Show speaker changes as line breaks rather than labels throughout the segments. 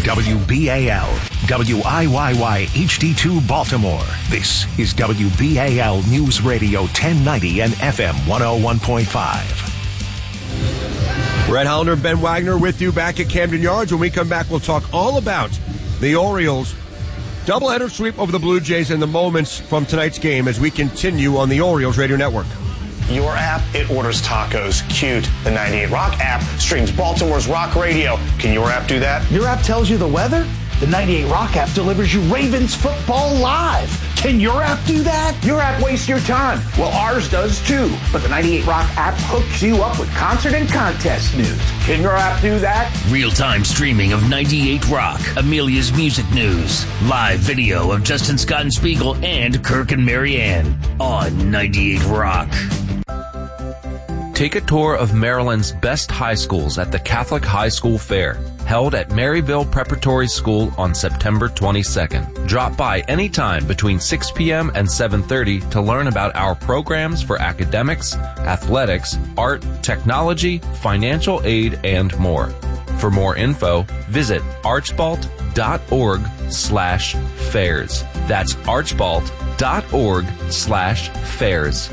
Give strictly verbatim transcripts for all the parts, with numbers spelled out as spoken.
W B A L, W I Y Y H D two Baltimore. This is W B A L News Radio ten ninety and F M one oh one point five.
Brett Hollander, Ben Wagner with you back at Camden Yards. When we come back, we'll talk all about the Orioles doubleheader sweep over the Blue Jays and the moments from tonight's game as we continue on the Orioles Radio Network.
Your app, it orders tacos. Cute. The ninety-eight Rock app streams Baltimore's rock radio. Can your app do that?
Your app tells you the weather? The ninety-eight Rock app delivers you Ravens football live. Can your app do that? Your app wastes your time. Well, ours does too. But the ninety-eight Rock app hooks you up with concert and contest news. Can your app do that?
Real-time streaming of ninety-eight Rock, Amelia's music news, live video of Justin Scott and Spiegel and Kirk and Marianne on ninety-eight Rock.
Take a tour of Maryland's best high schools at the Catholic High School Fair, held at Maryville Preparatory School on September twenty-second. Drop by anytime between six p.m. and seven thirty to learn about our programs for academics, athletics, art, technology, financial aid, and more. For more info, visit archbald.org slash fairs. That's archbald.org slash fairs.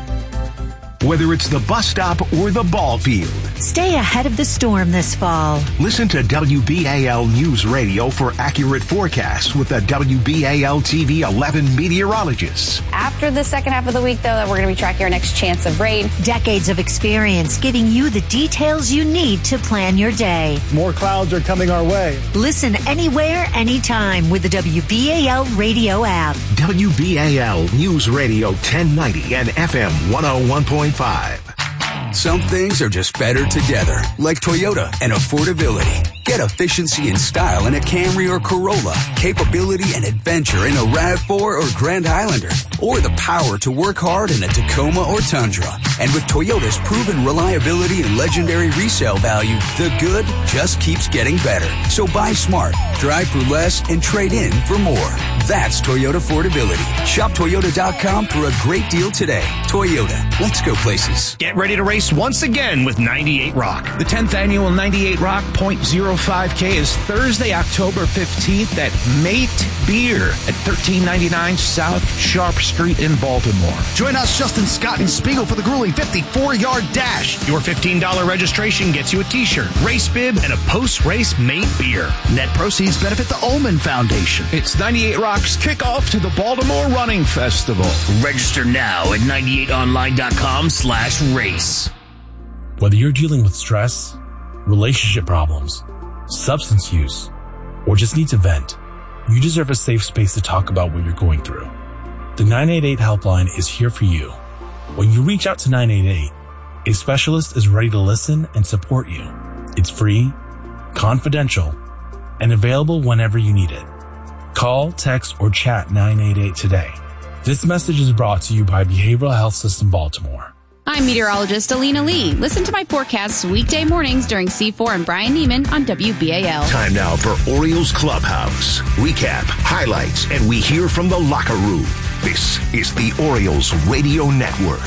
Whether it's the bus stop or the ball field,
stay ahead of the storm this fall.
Listen to W B A L News Radio for accurate forecasts with the W B A L T V eleven meteorologists.
After the second half of the week, though, that we're going to be tracking our next chance of rain.
Decades of experience giving you the details you need to plan your day.
More clouds are coming our way.
Listen anywhere, anytime with the W B A L radio app.
W B A L News Radio ten ninety and F M one oh one point five.
Some things are just better together, like Toyota and affordability. Get efficiency and style in a Camry or Corolla, capability and adventure in a RAV four or Grand Highlander, or the power to work hard in a Tacoma or Tundra. And with Toyota's proven reliability and legendary resale value, the good just keeps getting better. So buy smart, drive for less, and trade in for more. That's Toyota affordability. Shop Toyota dot com for a great deal today. Toyota, let's go places.
Get ready to race once again with ninety-eight Rock. The tenth annual ninety-eight Rock point oh five K is Thursday, October fifteenth at Mate Beer at thirteen ninety-nine South Sharp Street in Baltimore.
Join us, Justin Scott and Spiegel, for the grueling fifty-four yard dash.
Your fifteen dollars registration gets you a t-shirt, race bib, and a post-race Mate Beer.
Net proceeds benefit the Ullman Foundation.
It's ninety-eight Rock's kickoff to the Baltimore Running Festival.
Register now at ninety-eight online dot com slash race.
Whether you're dealing with stress, relationship problems, substance use, or just need to vent, you deserve a safe space to talk about what you're going through. The nine eight eight helpline is here for you. When you reach out to nine eight eight, a specialist is ready to listen and support you. It's free, confidential, and available whenever you need it. Call, text, or chat nine eight eight today. This message is brought to you by Behavioral Health System Baltimore.
I'm meteorologist Alina Lee. Listen to my forecasts weekday mornings during C four and Brian Neiman on W B A L.
Time now for Orioles Clubhouse. Recap, highlights, and we hear from the locker room. This is the Orioles Radio Network.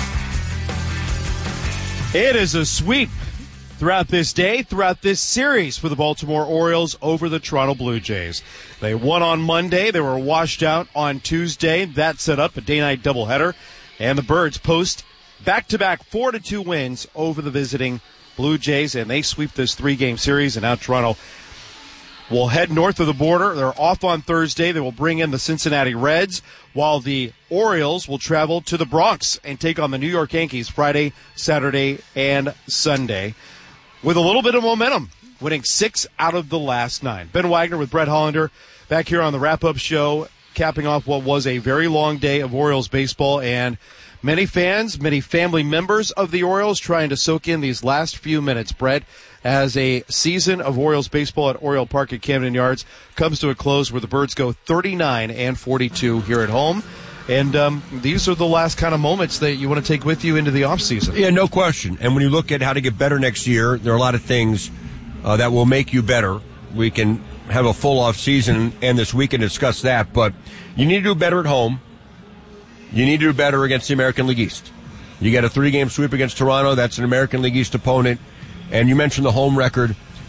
It is a sweep throughout this day, throughout this series for the Baltimore Orioles over the Toronto Blue Jays. They won on Monday. They were washed out on Tuesday. That set up a day-night doubleheader. And the Birds post back-to-back four to two wins over the visiting Blue Jays, and they sweep this three-game series, and now Toronto will head north of the border. They're off on Thursday. They will bring in the Cincinnati Reds, while the Orioles will travel to the Bronx and take on the New York Yankees Friday, Saturday, and Sunday with a little bit of momentum, winning six out of the last nine. Ben Wagner with Brett Hollander back here on the wrap-up show, capping off what was a very long day of Orioles baseball, and many fans, many family members of the Orioles trying to soak in these last few minutes, Brett, as a season of Orioles baseball at Oriole Park at Camden Yards comes to a close where the Birds go thirty-nine and forty-two here at home. And um, these are the last kind of moments that you want to take with you into the offseason.
Yeah, no question. And when you look at how to get better next year, there are a lot of things uh, that will make you better. We can have a full offseason and this week and discuss that, but you need to do better at home. You need to do better against the American League East. You get a three-game sweep against Toronto. That's an American League East opponent. And you mentioned the home record.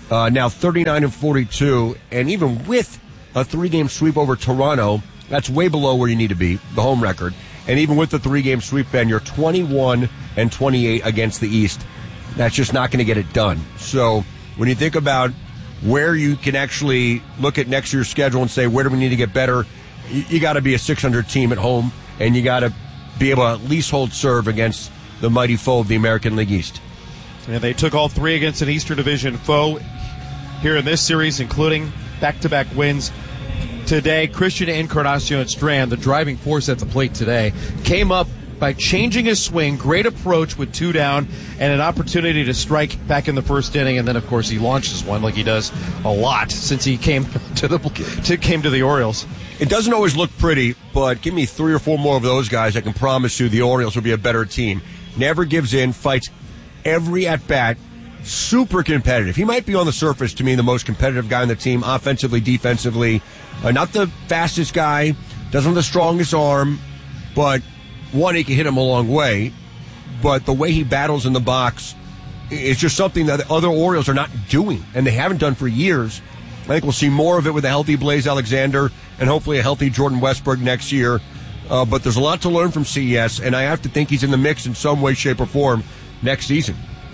uh, now thirty-nine and forty-two, and even with a three-game sweep over Toronto, that's way below where you need to be, the home record. And even with the three-game sweep, Ben, you're twenty-one and twenty-eight against the East. That's just not going to get it done. So when you think about where you can actually look at next year's schedule and say, where do we need to get better, you, you got to be a six hundred team at home, and you got to be able to at least hold serve against the mighty foe of the American League East.
And they took all three against an Eastern Division foe here in this series, including back-to-back wins today. Christian Encarnacion Strand, the driving force at the plate today, came up by changing his swing, great approach with two down, and an opportunity to strike back in the first inning. And then, of course, he launches one like he does a lot since he came to the to, came to the Orioles.
It doesn't always look pretty, but give me three or four more of those guys. I can promise you the Orioles will be a better team. Never gives in, fights every at-bat, super competitive. He might be on the surface, to me, the most competitive guy on the team, offensively, defensively. Uh, not the fastest guy, doesn't have the strongest arm, but one, he can hit him a long way. But the way he battles in the box is just something that the other Orioles are not doing, and they haven't done for years. I think we'll see more of it with a healthy Blaze Alexander and hopefully a healthy Jordan Westburg next year. Uh, but there's a lot to learn from C E S, and I have to think he's in the mix in some way, shape, or form next season.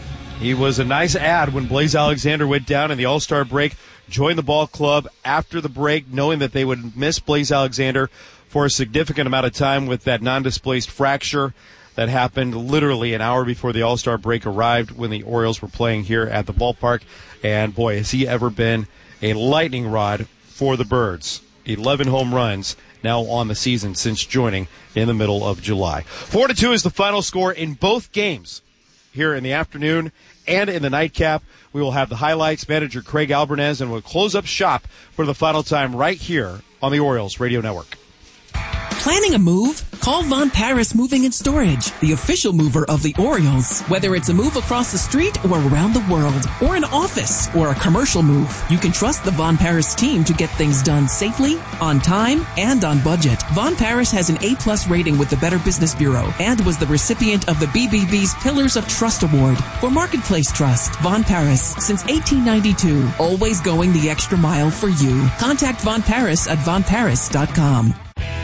He was a nice add when Blaze Alexander went down in the All-Star break, joined the ball club after the break, knowing that they would miss Blaze Alexander for a significant amount of time with that non-displaced fracture that happened literally an hour before the All-Star break arrived when the Orioles were playing here at the ballpark. And, boy, has he ever been a lightning rod for the Birds. eleven home runs now on the season since joining in the middle of July. Four to two is the final score in both games here in the afternoon and in the nightcap. We will have the highlights, manager Craig Albernez, and we'll close up shop for the final time right here on the Orioles Radio Network.
Planning a move? Call Von Paris Moving and Storage, the official mover of the Orioles. Whether it's a move across the street or around the world, or an office or a commercial move, you can trust the Von Paris team to get things done safely, on time, and on budget. Von Paris has an A-plus rating with the Better Business Bureau and was the recipient of the B B B's Pillars of Trust Award for Marketplace Trust. Von Paris, since eighteen ninety-two, always going the extra mile for you. Contact Von Paris at von paris dot com.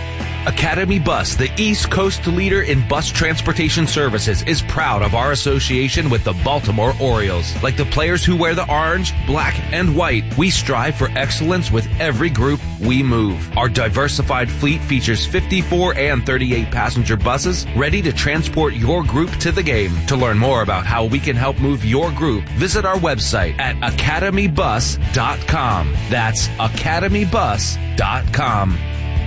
Academy Bus, the East Coast leader in bus transportation services, is proud of our association with the Baltimore Orioles. Like the players who wear the orange, black, and white, we strive for excellence with every group we move. Our diversified fleet features fifty-four and thirty-eight passenger buses ready to transport your group to the game. To learn more about how we can help move your group, visit our website at academy bus dot com. That's academy bus dot com.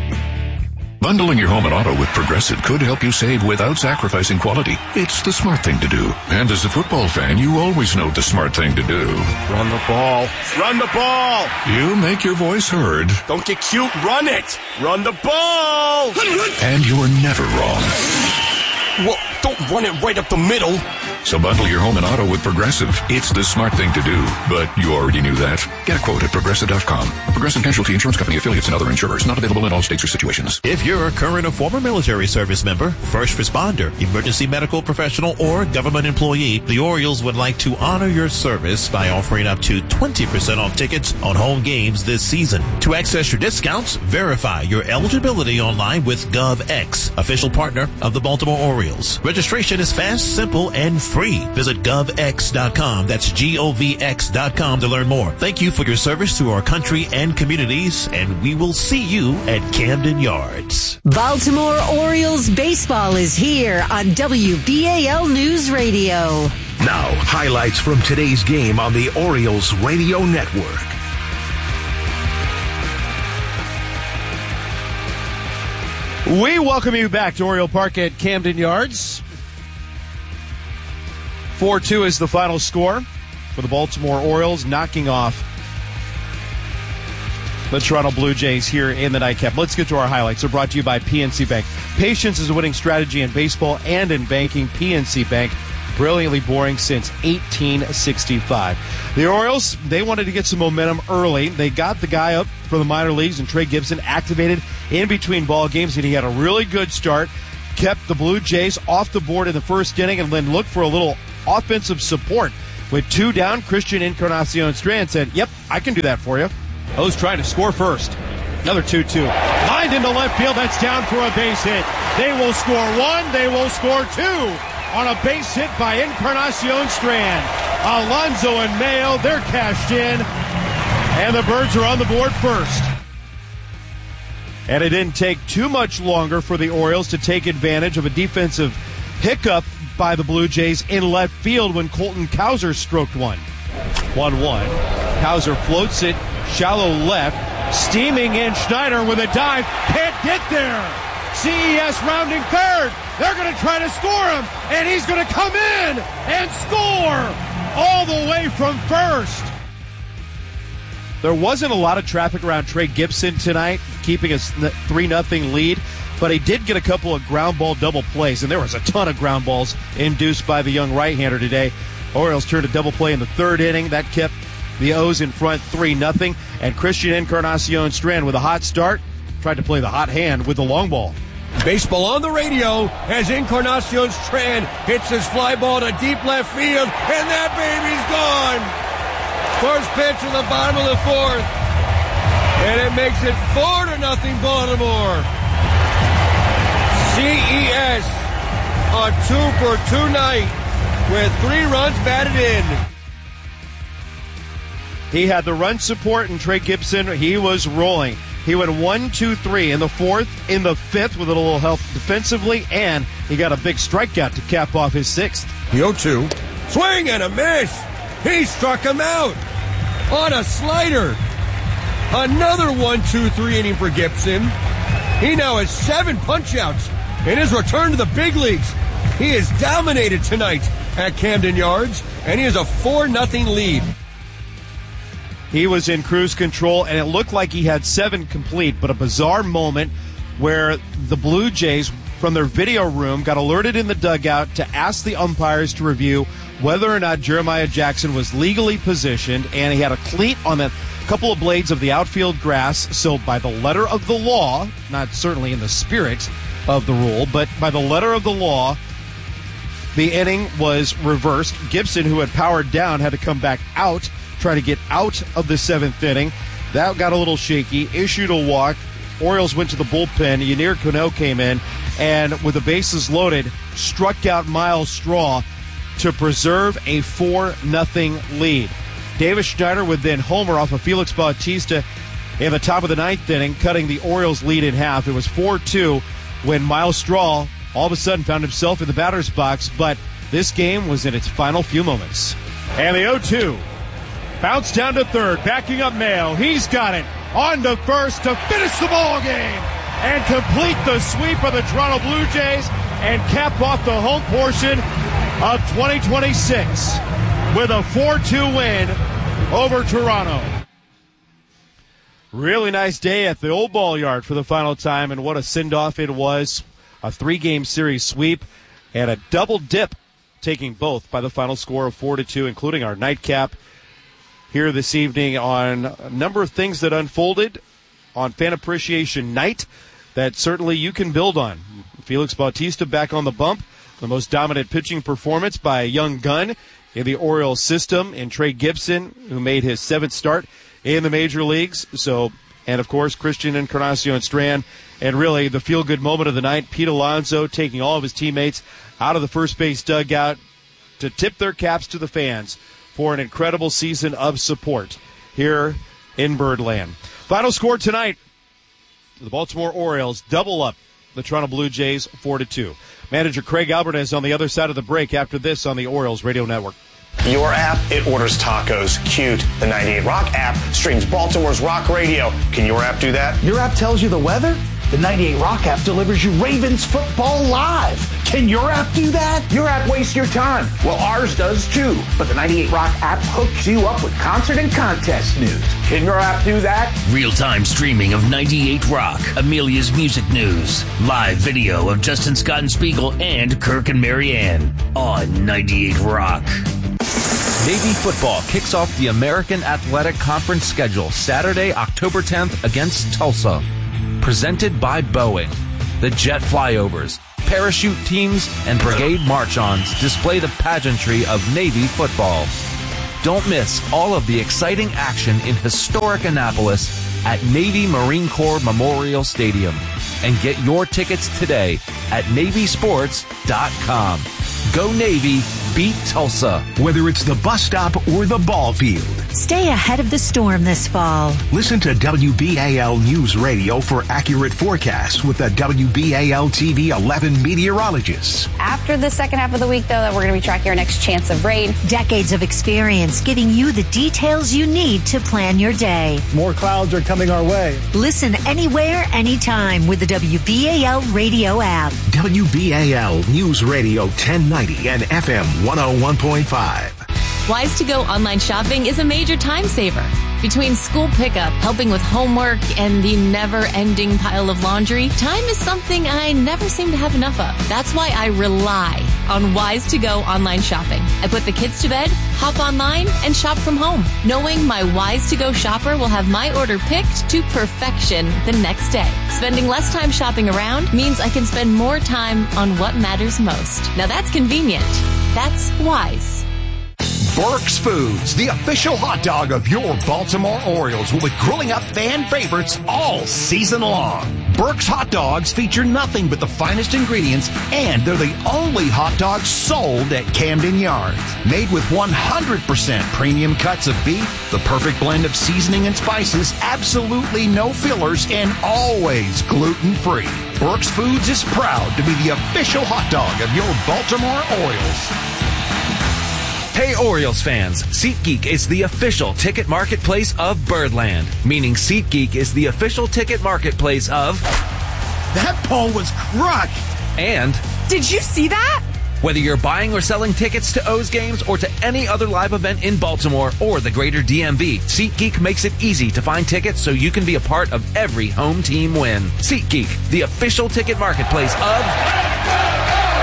Bundling your home and auto with Progressive could help you save without sacrificing quality. It's the smart thing to do. And as a football fan, you always know the smart thing to do.
Run the ball. Run the ball!
You make your voice heard.
Don't get cute. Run it! Run the ball!
And you're never wrong.
Well, don't run it right up the middle.
So bundle your home and auto with Progressive. It's the smart thing to do. But you already knew that. Get a quote at Progressive dot com. A Progressive Casualty Insurance Company, affiliates, and other insurers. Not available in all states or situations.
If you're a current or former military service member, first responder, emergency medical professional, or government employee, the Orioles would like to honor your service by offering up to twenty percent off tickets on home games this season. To access your discounts, verify your eligibility online with GovX, official partner of the Baltimore Orioles. Registration is fast, simple, and free. Visit gov x dot com. That's G O V X dot com to learn more. Thank you for your service to our country and communities, and we will see you at Camden Yards.
Baltimore Orioles baseball is here on W B A L News Radio.
Now, highlights from today's game on the Orioles Radio Network.
We welcome you back to Oriole Park at Camden Yards. four two is the final score for the Baltimore Orioles, knocking off the Toronto Blue Jays here in the nightcap. Let's get to our highlights. They're brought to you by P N C Bank. Patience is a winning strategy in baseball and in banking. P N C Bank, brilliantly boring since eighteen sixty-five. The Orioles, they wanted to get some momentum early. They got the guy up from the minor leagues, and Trey Gibson activated in between ball games, and he had a really good start. Kept the Blue Jays off the board in the first inning, and then looked for a little offensive support With two down, Christian Encarnacion Strand said, yep, I can do that for you. O's trying to score first. Another two two. Lined into left field. That's down for a base hit. They will score one. They will score two on a base hit by Encarnacion Strand. Alonso and Mayo, they're cashed in. And the Birds are on the board first. And it didn't take too much longer for the Orioles to take advantage of a defensive hiccup by the Blue Jays in left field when Colton Cowser stroked one. one one. Cowser floats it shallow left. Steaming in Schneider with a dive. Can't get there. C E S rounding third. They're going to try to score him. And he's going to come in and score all the way from first. There wasn't a lot of traffic around Trey Gibson tonight, keeping a three nothing lead. But he did get a couple of ground ball double plays, and there was a ton of ground balls induced by the young right-hander today. Orioles turned a double play in the third inning. That kept the O's in front three nothing. And Christian Encarnacion Strand with a hot start tried to play the hot hand with the long ball.
Baseball on the radio as Encarnacion Strand hits his fly ball to deep left field, and that baby's gone. First pitch in the bottom of the fourth, and it makes it four to nothing Baltimore. C E S on two for two night with three runs batted in.
He had the run support, and Trey Gibson, he was rolling. He went one, two, three in the fourth, in the fifth with a little help defensively, and he got a big strikeout to cap off his sixth.
The oh two. Swing and a miss. He struck him out on a slider. Another one, two, three inning for Gibson. He now has seven punch-outs in his return to the big leagues. He is dominated tonight at Camden Yards, and he has a four nothing lead.
He was in cruise control, and it looked like he had seven complete, but a bizarre moment where the Blue Jays, from their video room, got alerted in the dugout to ask the umpires to review whether or not Jeremiah Jackson was legally positioned, and he had a cleat on a couple of blades of the outfield grass. So by the letter of the law, not certainly in the spirit of the rule, but by the letter of the law, the inning was reversed. Gibson, who had powered down, had to come back out, try to get out of the seventh inning. That got a little shaky, issued a walk. Orioles went to the bullpen. Yanier Cano came in, and with the bases loaded, struck out Miles Straw to preserve a four nothing lead. Davis Schneider would then homer off of Felix Bautista in the top of the ninth inning, cutting the Orioles' lead in half. It was four two when Miles Straw all of a sudden found himself in the batter's box, but this game was in its final few moments. And the oh two. Bounce down to third, backing up Mayo. He's got it. On to first to finish the ball game and complete the sweep of the Toronto Blue Jays and cap off the home portion of twenty twenty-six with a four two win over Toronto. Really nice day at the old ball yard for the final time, and what a send-off it was. A three-game series sweep and a double dip, taking both by the final score of four to two, including our nightcap here this evening on a number of things that unfolded on Fan Appreciation Night that certainly you can build on. Felix Bautista back on the bump, the most dominant pitching performance by a young gun in the Orioles system, and Trey Gibson, who made his seventh start in the major leagues. So, and of course, Christian Encarnacion Strand, and really the feel-good moment of the night, Pete Alonso taking all of his teammates out of the first base dugout to tip their caps to the fans for an incredible season of support here in Birdland. Final score tonight, the Baltimore Orioles double up the Toronto Blue Jays four to two. Manager Craig Alvarez on the other side of the break after this on the Orioles Radio Network.
Your app, it orders tacos. Cute. The ninety-eight Rock app streams Baltimore's Rock Radio. Can your app do that?
Your app tells you the weather? The ninety-eight Rock app delivers you Ravens football live. Can your app do that? Your app wastes your time. Well, ours does too. But the ninety-eight Rock app hooks you up with concert and contest news. Can your app do that?
Real-time streaming of ninety-eight Rock, Amelia's music news, live video of Justin Scott and Spiegel and Kirk and Marianne on ninety-eight Rock.
Navy football kicks off the American Athletic Conference schedule Saturday, October tenth against Tulsa. Presented by Boeing. The jet flyovers, parachute teams, and brigade march-ons display the pageantry of Navy football. Don't miss all of the exciting action in historic Annapolis at Navy Marine Corps Memorial Stadium. And get your tickets today at Navy Sports dot com. Go Navy, beat Tulsa.
Whether it's the bus stop or the ball field,
stay ahead of the storm this fall.
Listen to W B A L News Radio for accurate forecasts with the W B A L T V eleven meteorologists.
After the second half of the week, though, that we're going to be tracking our next chance of rain.
Decades of experience giving you the details you need to plan your day.
More clouds are coming our way.
Listen anywhere, anytime with the W B A L radio app.
W B A L News Radio ten ninety and F M one oh one point five.
Wise to Go online shopping is a major time saver. Between school pickup, helping with homework, and the never-ending pile of laundry, time is something I never seem to have enough of. That's why I rely on Wise to Go online shopping. I put the kids to bed, hop online, and shop from home, knowing my Wise to Go shopper will have my order picked to perfection the next day. Spending less time shopping around means I can spend more time on what matters most. Now that's convenient. That's Wise.
Burke's Foods, the official hot dog of your Baltimore Orioles, will be grilling up fan favorites all season long. Burke's hot dogs feature nothing but the finest ingredients, and they're the only hot dogs sold at Camden Yards. Made with one hundred percent premium cuts of beef, the perfect blend of seasoning and spices, absolutely no fillers, and always gluten-free. Burke's Foods is proud to be the official hot dog of your Baltimore Orioles.
Hey Orioles fans, SeatGeek is the official ticket marketplace of Birdland, meaning SeatGeek is the official ticket marketplace of...
That ball was crushed!
And...
Did you see that?
Whether you're buying or selling tickets to O's games or to any other live event in Baltimore or the greater D M V, SeatGeek makes it easy to find tickets so you can be a part of every home team win. SeatGeek, the official ticket marketplace of...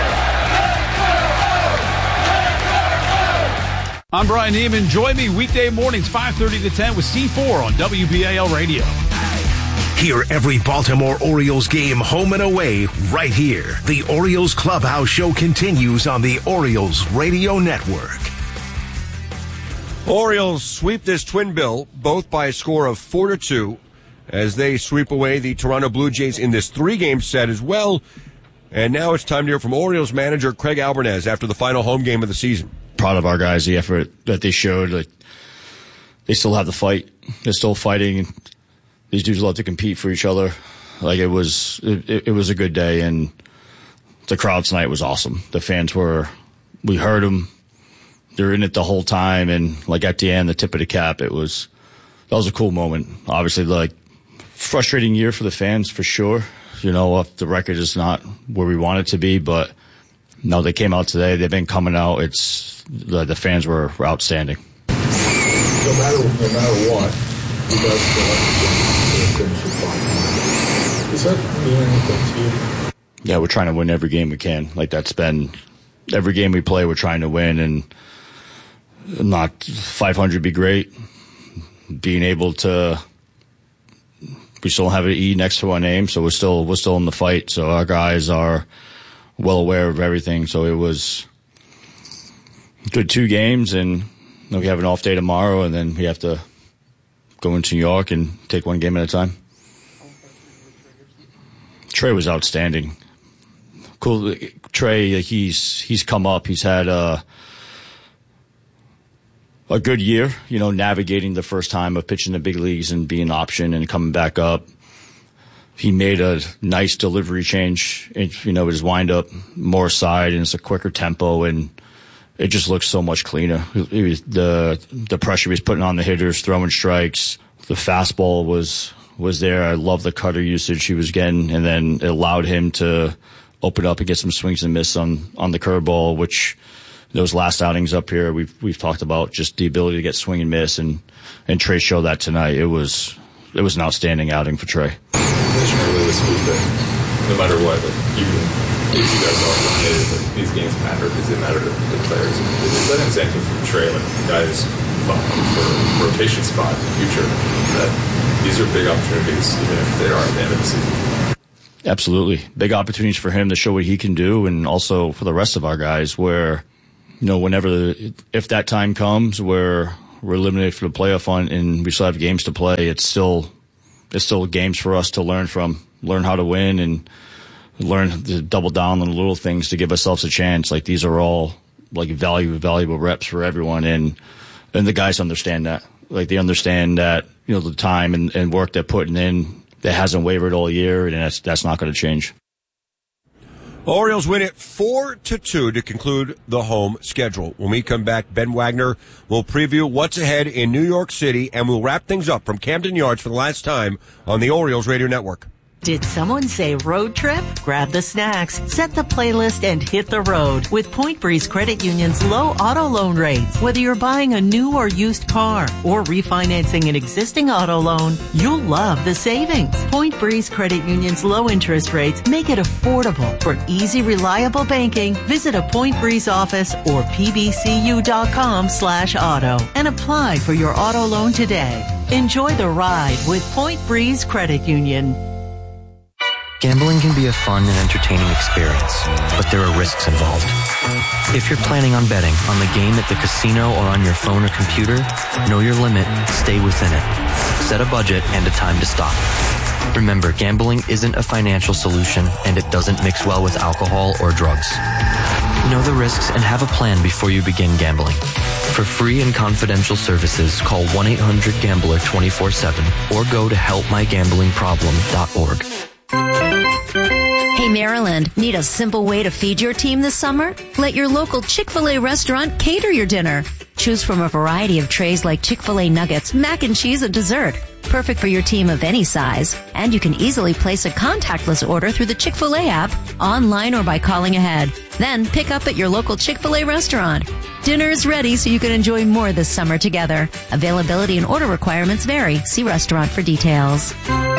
I'm Brian Neiman. Join me weekday mornings five thirty to ten with C four on W B A L Radio.
Hear every Baltimore Orioles game home and away right here. The Orioles Clubhouse Show continues on the Orioles Radio Network.
Orioles sweep this twin bill, both by a score of four to two, as they sweep away the Toronto Blue Jays in this three-game set as well. And now it's time to hear from Orioles manager Craig Albernez after the final home game of the season.
Proud of our guys, the effort that they showed. Like, they still have the fight. They're still fighting. These dudes love to compete for each other. Like, it was, it, it was a good day, and the crowd tonight was awesome. The fans were, we heard them. They're in it the whole time, and like at the end, the tip of the cap, it was, that was a cool moment. Obviously, like, frustrating year for the fans for sure. You know, the record is not where we want it to be, but no, they came out today. They've been coming out. It's, The, the fans were, were outstanding.
No matter, no matter what, you guys feel like you're going to finish. Does that mean anything to you?
Yeah, we're trying to win every game we can. Like, that's been every game we play, we're trying to win, and not five hundred be great. Being able to, we still have an E next to our name, so we're still we're still in the fight. So our guys are well aware of everything. So it was good two games, and we have an off day tomorrow, and then we have to go into New York and take one game at a time. Trey was outstanding. Cool. Trey, he's he's come up. He's had a, a good year, you know, navigating the first time of pitching the big leagues and being an option and coming back up. He made a nice delivery change, you know, with his windup more side, and it's a quicker tempo, and it just looks so much cleaner. It was the the pressure he was putting on the hitters, throwing strikes. The fastball was was there. I love the cutter usage he was getting, and then it allowed him to open up and get some swings and miss on, on the curveball, which those last outings up here we've we've talked about, just the ability to get swing and miss, and, and Trey showed that tonight. It was it was an outstanding outing for Trey.
Really this week that no matter what, like, even if you guys are eliminated, like, these games matter because they matter to the players. Is that incentive from Trey, like guys bucking for a rotation spot in the future, that these are big opportunities even if they are at the end of the season?
Absolutely. Big opportunities for him to show what he can do, and also for the rest of our guys, where you know, whenever, the, if that time comes where we're eliminated for the playoff hunt and we still have games to play, it's still, it's still games for us to learn from, learn how to win and learn to double down on the little things to give ourselves a chance. Like, these are all like valuable, valuable reps for everyone. And, and the guys understand that. Like, they understand that, you know, the time and, and work they're putting in that hasn't wavered all year, and that's, that's not going to change.
Orioles win it four to two to conclude the home schedule. When we come back, Ben Wagner will preview what's ahead in New York City, and we'll wrap things up from Camden Yards for the last time on the Orioles Radio Network.
Did someone say road trip? Grab the snacks, set the playlist, and hit the road with Point Breeze Credit Union's low auto loan rates. Whether you're buying a new or used car or refinancing an existing auto loan, you'll love the savings. Point Breeze Credit Union's low interest rates make it affordable. For easy, reliable banking, visit a Point Breeze office or pbcu.com slash auto and apply for your auto loan today. Enjoy the ride with Point Breeze Credit Union.
Gambling can be a fun and entertaining experience, but there are risks involved. If you're planning on betting on the game at the casino or on your phone or computer, know your limit, stay within it. Set a budget and a time to stop. Remember, gambling isn't a financial solution, and it doesn't mix well with alcohol or drugs. Know the risks and have a plan before you begin gambling. For free and confidential services, call one eight hundred gambler twenty-four seven or go to help my gambling problem dot org.
Hey, Maryland, need a simple way to feed your team this summer? Let your local Chick-fil-A restaurant cater your dinner. Choose from a variety of trays like Chick-fil-A nuggets, mac and cheese, and dessert. Perfect for your team of any size. And you can easily place a contactless order through the Chick-fil-A app, online or by calling ahead. Then pick up at your local Chick-fil-A restaurant. Dinner is ready so you can enjoy more this summer together. Availability and order requirements vary. See restaurant for details.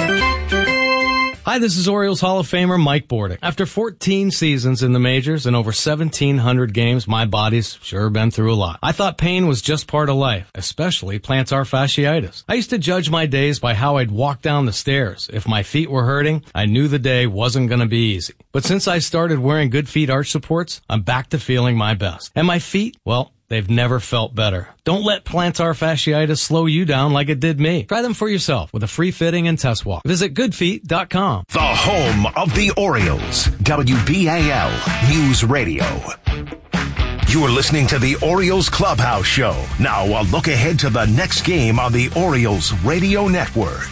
Hi, this is Orioles Hall of Famer Mike Bordick. After fourteen seasons in the majors and over seventeen hundred games, my body's sure been through a lot. I thought pain was just part of life, especially plantar fasciitis. I used to judge my days by how I'd walk down the stairs. If my feet were hurting, I knew the day wasn't going to be easy. But since I started wearing Good Feet arch supports, I'm back to feeling my best. And my feet, well, they've never felt better. Don't let plantar fasciitis slow you down like it did me. Try them for yourself with a free fitting and test walk. Visit good feet dot com.
The home of the Orioles, W B A L News Radio. You're listening to the Orioles Clubhouse Show. Now a look ahead to the next game on the Orioles Radio Network.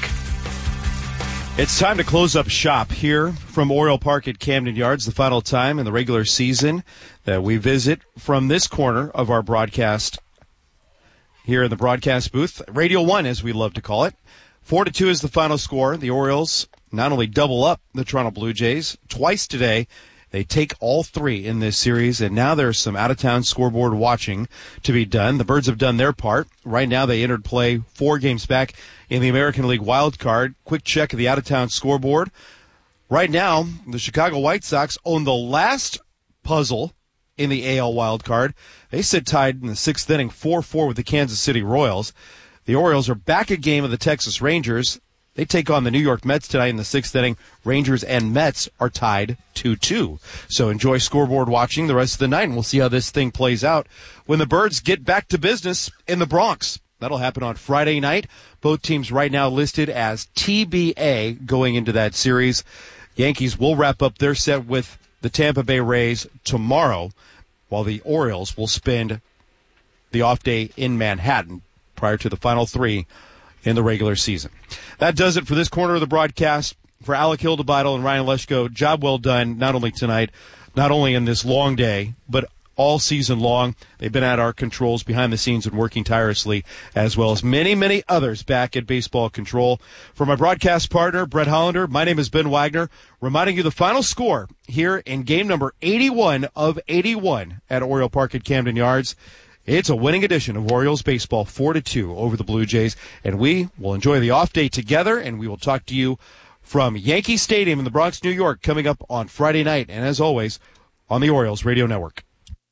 It's time to close up shop here from Oriole Park at Camden Yards, the final time in the regular season that we visit from this corner of our broadcast here in the broadcast booth. Radio one, as we love to call it. Four to two is the final score. The Orioles not only double up the Toronto Blue Jays twice today, they take all three in this series, and now there's some out-of-town scoreboard watching to be done. The Birds have done their part. Right now they entered play four games back in the American League wild card. Quick check of the out-of-town scoreboard. Right now, the Chicago White Sox own the last puzzle in the A L wild card. They sit tied in the sixth inning, four four with the Kansas City Royals. The Orioles are back a game of the Texas Rangers. They take on the New York Mets tonight in the sixth inning. Rangers and Mets are tied two two. So enjoy scoreboard watching the rest of the night, and we'll see how this thing plays out when the Birds get back to business in the Bronx. That'll happen on Friday night. Both teams right now listed as T B A going into that series. Yankees will wrap up their set with the Tampa Bay Rays tomorrow, while the Orioles will spend the off day in Manhattan prior to the final three in the regular season. That does it for this corner of the broadcast. For Alec Hildebeitel and Ryan Leshko, job well done, not only tonight, not only in this long day, but all season long. They've been at our controls behind the scenes and working tirelessly, as well as many, many others back at Baseball Control. For my broadcast partner, Brett Hollander, my name is Ben Wagner, reminding you the final score here in game number eighty-one of eighty-one at Oriole Park at Camden Yards. It's a winning edition of Orioles baseball, four to two over the Blue Jays, and we will enjoy the off day together, and we will talk to you from Yankee Stadium in the Bronx, New York, coming up on Friday night, and as always, on the Orioles Radio Network.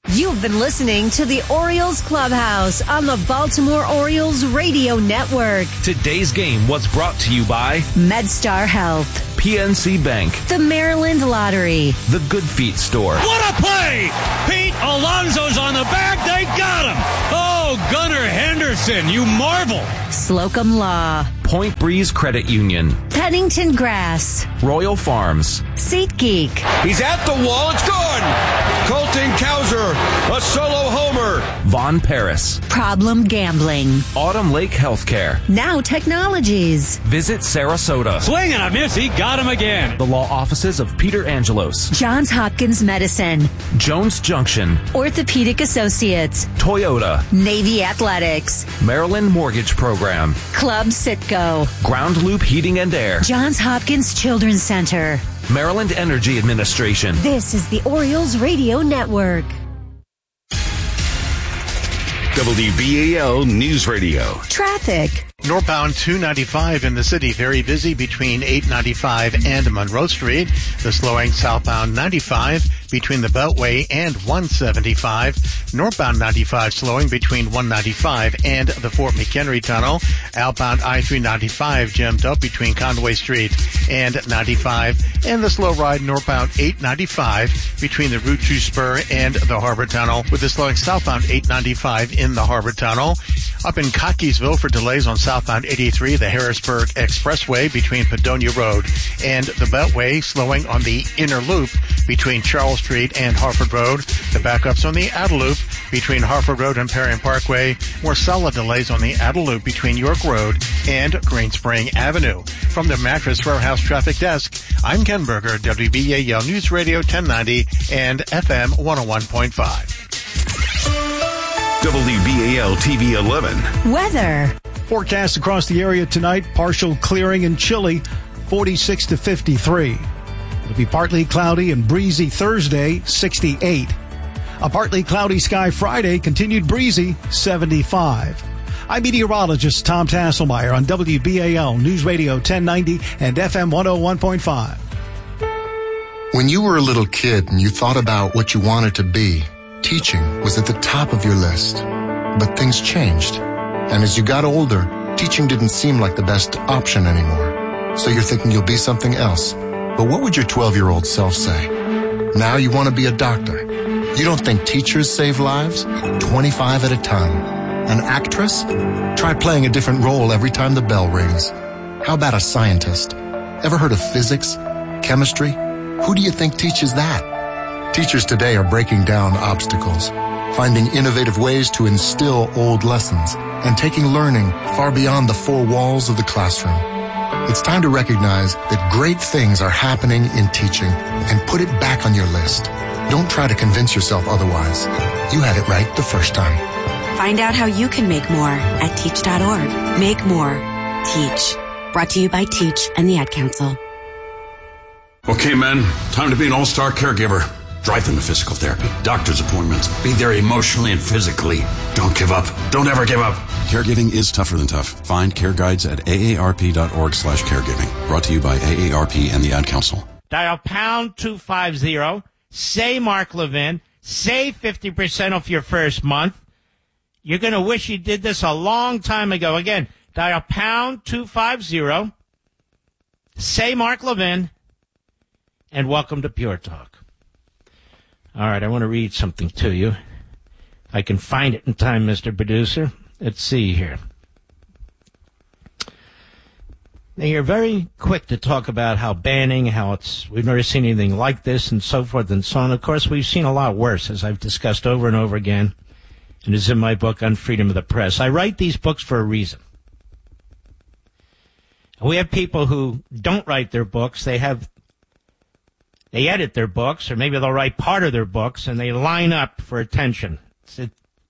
You've been listening to the Orioles Clubhouse on the Baltimore Orioles Radio Network.
Today's game was brought to you by
MedStar Health,
P N C Bank,
the Maryland Lottery,
the Good Feet Store.
What a play! Pete Alonso's on the back. They got him. Oh, Gunnar Henderson, you marvel.
Slocum Law,
Point Breeze Credit Union,
Pennington Grass,
Royal Farms,
SeatGeek.
He's at the wall. It's gone. Colton Cowser, a solo homer.
Von Paris,
Problem Gambling,
Autumn Lake Healthcare,
Now Technologies.
Visit Sarasota.
Swing and a miss. He got him again.
The law offices of Peter Angelos,
Johns Hopkins Medicine,
Jones Junction,
Orthopedic Associates,
Toyota,
Navy Athletics,
Maryland Mortgage Program,
Club Sitco,
Ground Loop Heating and Air,
Johns Hopkins Children's Center,
Maryland Energy Administration.
This is the Orioles Radio Network.
W B A L News Radio.
Traffic.
Northbound two ninety-five in the city, very busy between eight ninety-five and Monroe Street. The slowing southbound ninety-five between the Beltway and one seventy-five. Northbound ninety-five slowing between one ninety-five and the Fort McHenry Tunnel. Outbound I three ninety-five jammed up between Conway Street and ninety-five. And the slow ride northbound eight ninety-five between the Route two Spur and the Harbor Tunnel, with the slowing southbound eight ninety-five in the Harbor Tunnel. Up in Cockeysville for delays on southbound eighty-three, the Harrisburg Expressway between Padonia Road and the Beltway, slowing on the inner loop between Charles Street and Harford Road. The backups on the outer loop between Harford Road and Perrin Parkway. More solid delays on the outer loop between York Road and Green Spring Avenue. From the Mattress Warehouse Traffic Desk, I'm Ken Berger, W B A L News Radio ten ninety and F M one oh one point five.
W B A L T V eleven.
Weather.
Forecast across the area tonight, partial clearing and chilly, forty-six to fifty-three. It'll be partly cloudy and breezy Thursday, sixty-eight. A partly cloudy sky Friday, continued breezy, seventy-five. I'm meteorologist Tom Tasselmeyer on W B A L News Radio ten ninety and F M one oh one point five.
When you were a little kid and you thought about what you wanted to be, teaching was at the top of your list. But things changed. And as you got older, teaching didn't seem like the best option anymore. So you're thinking you'll be something else. But what would your twelve-year-old self say? Now you want to be a doctor. You don't think teachers save lives? twenty-five at a time. An actress? Try playing a different role every time the bell rings. How about a scientist? Ever heard of physics? Chemistry? Who do you think teaches that? Teachers today are breaking down obstacles, finding innovative ways to instill old lessons, and taking learning far beyond the four walls of the classroom. It's time to recognize that great things are happening in teaching and put it back on your list. Don't try to convince yourself otherwise. You had it right the first time.
Find out how you can make more at teach dot org. Make more. Teach. Brought to you by Teach and the Ad Council.
Okay, men, time to be an all-star caregiver. Drive them to physical therapy, doctor's appointments. Be there emotionally and physically. Don't give up. Don't ever give up.
Caregiving is tougher than tough. Find care guides at A A R P dot org slash caregiving. Brought to you by A A R P and the Ad Council.
Dial pound two fifty. Say Mark Levin. Save fifty percent off your first month. You're going to wish you did this a long time ago. Again, dial pound two fifty. Say Mark Levin. And welcome to Pure Talk. All right, I want to read something to you. If I can find it in time, Mister Producer. Let's see here. Now, you're very quick to talk about how banning, how it's, we've never seen anything like this, and so forth and so on. Of course, we've seen a lot worse, as I've discussed over and over again, and it's in my book on freedom of the press. I write these books for a reason. And we have people who don't write their books. They have They edit their books, or maybe they'll write part of their books, and they line up for attention. It,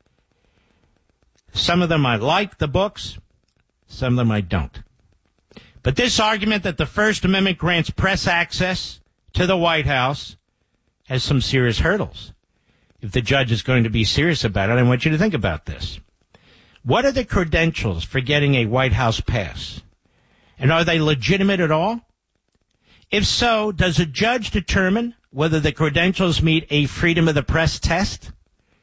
some of them I like the books, some of them I don't. But this argument that the First Amendment grants press access to the White House has some serious hurdles. If the judge is going to be serious about it, I want you to think about this. What are the credentials for getting a White House pass? And are they legitimate at all? If so, does a judge determine whether the credentials meet a freedom of the press test?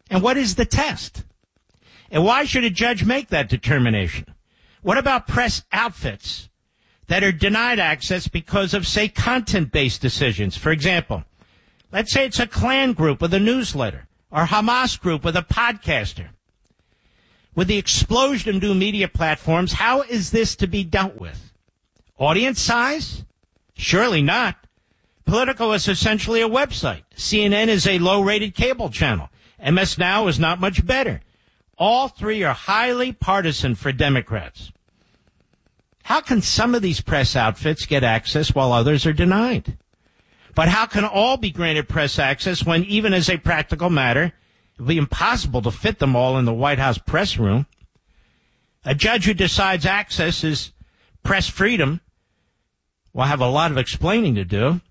And what is the test? And why should a judge make that determination? What about press outfits that are denied access because of, say, content-based decisions? For example, let's say it's a Klan group with a newsletter or Hamas group with a podcaster. With the explosion of new media platforms, how is this to be dealt with? Audience size? Surely not. Politico is essentially a website. C N N is a low-rated cable channel. M S Now is not much better. All three are highly partisan for Democrats. How can some of these press outfits get access while others are denied? But how can all be granted press access when, even as a practical matter, it will be impossible to fit them all in the White House press room? A judge who decides access is press freedom will have a lot of explaining to do.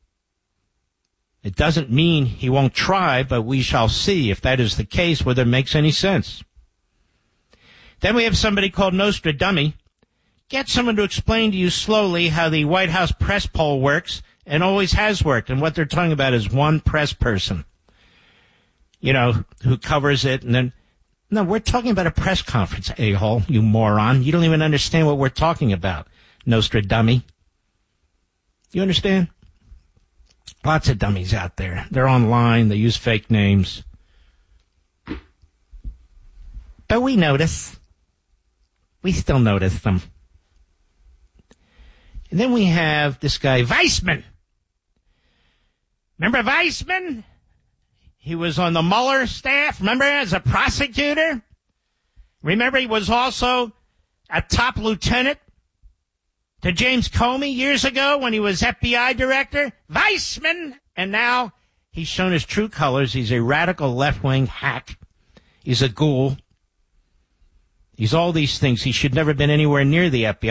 It doesn't mean he won't try, but we shall see if that is the case, whether it makes any sense. Then we have somebody called Nostradummy. Get someone to explain to you slowly how the White House press poll works and always has worked. And what they're talking about is one press person, you know, who covers it. And then, no, we're talking about a press conference, a-hole, you moron. You don't even understand what we're talking about, Nostradummy. You understand? Lots of dummies out there. They're online. They use fake names. But we notice. We still notice them. And then we have this guy, Weissman. Remember Weissman? He was on the Mueller staff. Remember, as a prosecutor? Remember, he was also a top lieutenant to James Comey years ago when he was F B I director? Weissman! And now he's shown his true colors. He's a radical left-wing hack. He's a ghoul. He's all these things. He should never have been anywhere near the F B I.